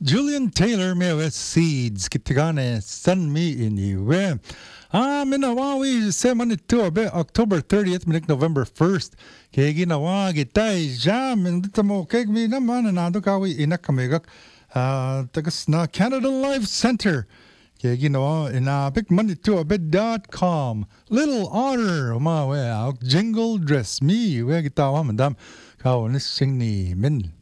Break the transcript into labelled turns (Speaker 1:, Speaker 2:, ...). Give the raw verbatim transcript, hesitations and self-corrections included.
Speaker 1: Julian Taylor me with seeds kitagane send me in you where ah minawawi se manito be October thirtieth minik November first kaya ginawa gitay jam dito mo kay mi naman nado kawi inak kamigak ah tagas na Canada Life Center kaya ginawa ina big manito bit dot com Little Otter ma we jingle dress me we gitawa madam kaw ni sing ni min